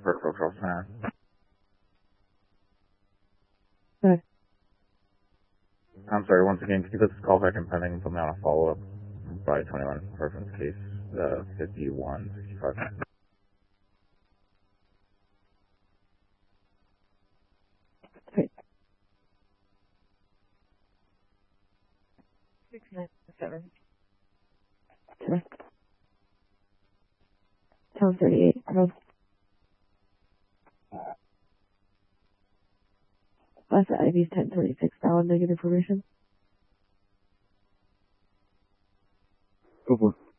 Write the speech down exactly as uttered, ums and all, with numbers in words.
Kirkville Trail Center. Okay. I'm sorry, once again, could you put this call back in pending and put me on a follow-up? Friday twenty-one, reference case, uh, fifty-one sixty-five. Okay. Six nine seven. Sure. Town thirty-eight. Road. Last I V's ten thirty-six. Valid negative information. Go for it.